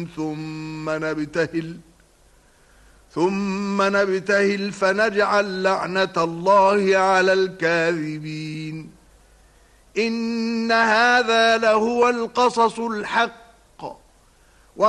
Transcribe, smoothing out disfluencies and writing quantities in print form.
نعمارهم ثم نبتهل فنجعل لعنة الله على الكاذبين. إن هذا لهو القصص الحق